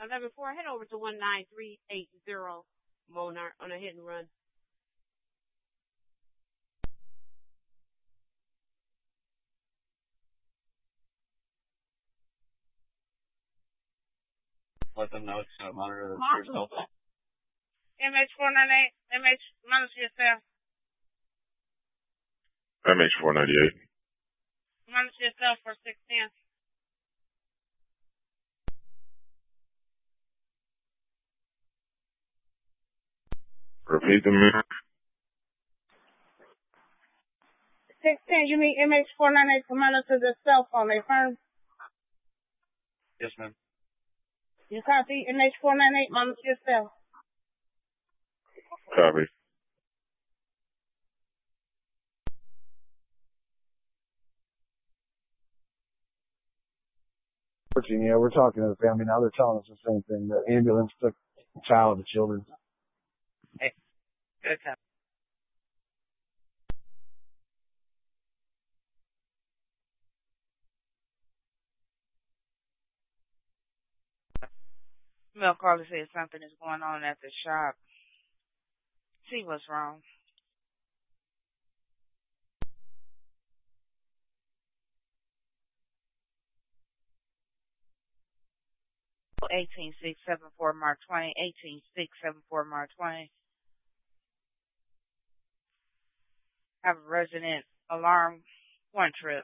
11-4, head over to 19380 Monarch on a hit and run. Let them know it's monitor the first cell phone. MH498, MH, monitor yourself. MH498. Monitor yourself for 610. Repeat the meter. 610, you need MH498 to monitor the cell phone. They firm? Yes, ma'am. You copy MH498, monitor yourself. Copy. Yeah, we're talking to the family now. They're telling us the same thing. The ambulance took a child and children. Hey, good time. Mel Carter said something is going on at the shop. See what's wrong. Oh, 18674 Mark Twain, 18674 Mark Twain. Have a resident alarm one trip.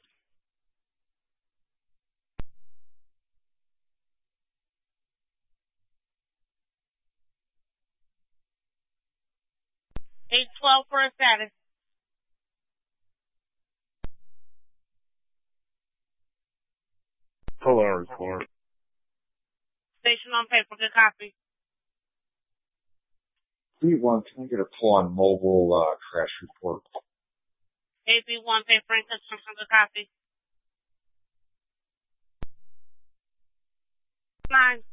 $812 for a status. Alarm report. Station on paper, good copy. B1, can I get a pull on mobile crash report? AB1 paper and construction, good copy. 9.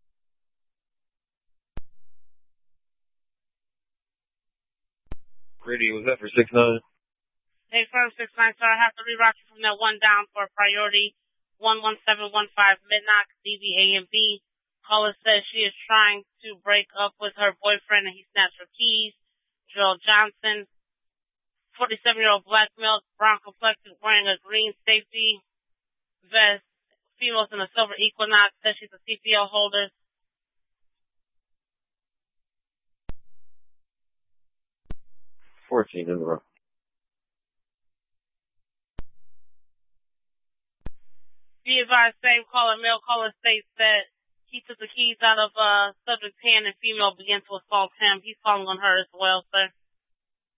Brady, was that for 6-9? Hey, firm 6-9, sir. I have to reroute you from that one down for priority 11715 Midnock, DV A and B. Caller says she is trying to break up with her boyfriend and he snatched her keys. Joel Johnson, 47-year-old black male, brown complected, wearing a green safety vest. Females in a silver Equinox, says she's a CPL holder. $14 in the row. Be advised, same caller, male caller states that he took the keys out of subject's hand and female began to assault him. He's calling on her as well, sir.